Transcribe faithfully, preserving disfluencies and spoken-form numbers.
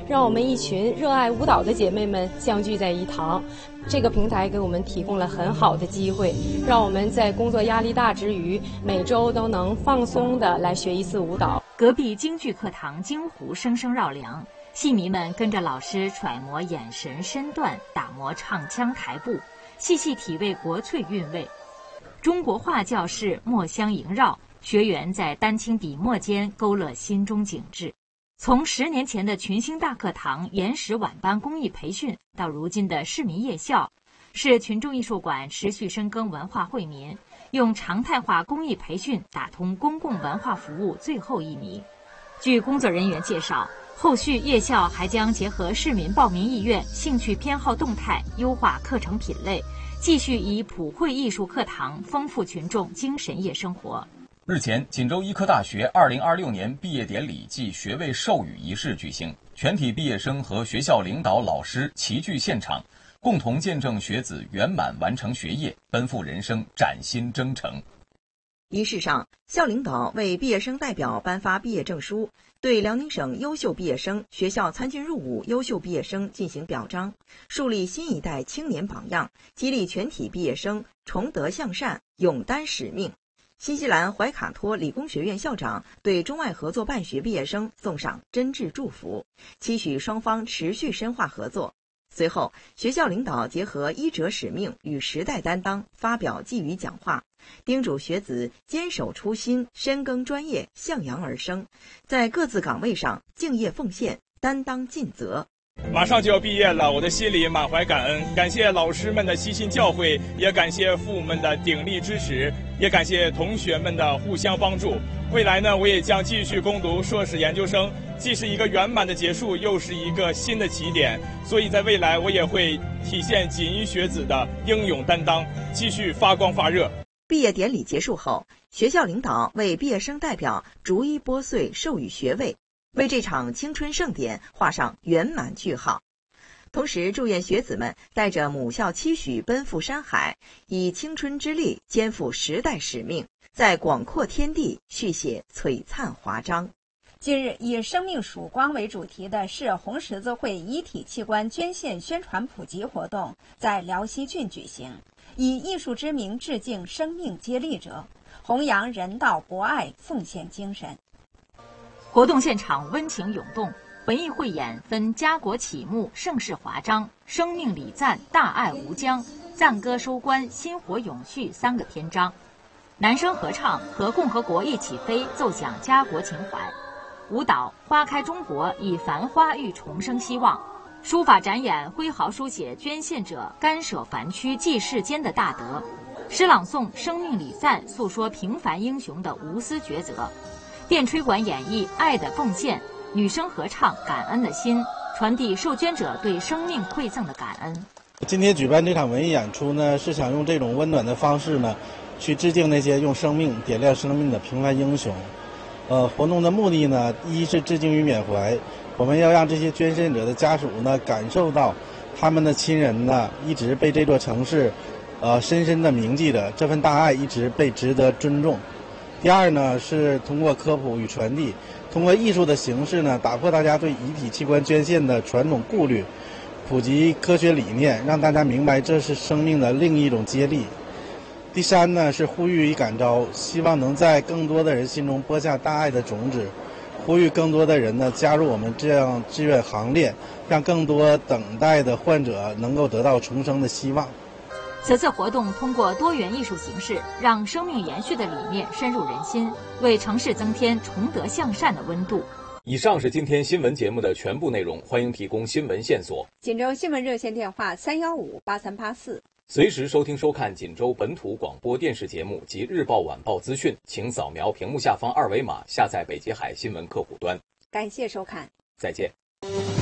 让我们一群热爱舞蹈的姐妹们相聚在一堂。这个平台给我们提供了很好的机会，让我们在工作压力大之余，每周都能放松地来学一次舞蹈。 隔壁京剧课堂京胡声声绕梁，戏迷们跟着老师揣摩眼神身段，打磨唱腔台步，细细体味国粹韵味。中国画教室墨香萦绕，学员在丹青笔墨间勾勒心中景致。从十年前的群星大课堂延时晚班公益培训，到如今的市民夜校，是群众艺术馆持续深耕文化惠民，用常态化公益培训打通公共文化服务最后一谜。据工作人员介绍，后续夜校还将结合市民报名意愿、兴趣偏好动态，优化课程品类，继续以普惠艺术课堂丰富群众精神夜生活。 日前，锦州医科大学二零二六年毕业典礼暨学位授予仪式举行，全体毕业生和学校领导老师齐聚现场，共同见证学子圆满完成学业，奔赴人生，崭新征程。 仪式上，校领导为毕业生代表颁发毕业证书，对辽宁省优秀毕业生、学校参军入伍优秀毕业生进行表彰，树立新一代青年榜样，激励全体毕业生崇德向善，勇担使命。新西兰怀卡托理工学院校长对中外合作办学毕业生送上真挚祝福，期许双方持续深化合作。随后，学校领导结合医者使命与时代担当，发表寄语讲话，叮嘱学子坚守初心，深耕专业，向阳而生，在各自岗位上敬业奉献，担当尽责。 马上就要毕业了，我的心里满怀感恩，感谢老师们的悉心教诲，也感谢父母们的鼎力支持，也感谢同学们的互相帮助。未来呢，我也将继续攻读硕士研究生，既是一个圆满的结束，又是一个新的起点。所以在未来，我也会体现锦衣学子的英勇担当，继续发光发热。 毕业典礼结束后，学校领导为毕业生代表逐一拨穗授予学位，为这场青春盛典画上圆满句号。同时祝愿学子们带着母校期许奔赴山海，以青春之力肩负时代使命，在广阔天地续写璀璨华章。 近日，以生命曙光为主题的市红十字会遗体器官捐献宣传普及活动在辽西郡举行，以艺术之名致敬生命接力者，弘扬人道博爱奉献精神。 活动现场温情涌动，文艺汇演分家国启幕、盛世华章、生命礼赞、大爱无疆、赞歌收官、薪火永续三个篇章。男声合唱和共和国一起飞奏响家国情怀，舞蹈花开中国以繁花喻重生希望，书法展演挥毫书写捐献者甘舍凡躯济世间的大德，诗朗诵生命礼赞诉说平凡英雄的无私抉择，电吹管演绎爱的奉献，女声合唱感恩的心，传递受捐者对生命馈赠的感恩。 今天举办这场文艺演出呢，是想用这种温暖的方式呢，去致敬那些用生命点亮生命的平凡英雄。呃，活动的目的呢，一是致敬与缅怀，我们要让这些捐献者的家属呢，感受到他们的亲人呢，一直被这座城市，呃，深深的铭记着，这份大爱一直被值得尊重。第二呢，是通过科普与传递，通过艺术的形式呢，打破大家对遗体器官捐献的传统顾虑，普及科学理念，让大家明白这是生命的另一种接力。第三呢，是呼吁与感召，希望能在更多的人心中播下大爱的种子，呼吁更多的人呢加入我们这样志愿行列，让更多等待的患者能够得到重生的希望。 此次活动通过多元艺术形式，让生命延续的理念深入人心，为城市增添崇德向善的温度。 以上是今天新闻节目的全部内容，欢迎提供新闻线索。 锦州新闻热线电话三幺五八三八四。 随时收听收看锦州本土广播电视节目及日报晚报资讯，请扫描屏幕下方二维码下载北极海新闻客户端。 感谢收看， 再见。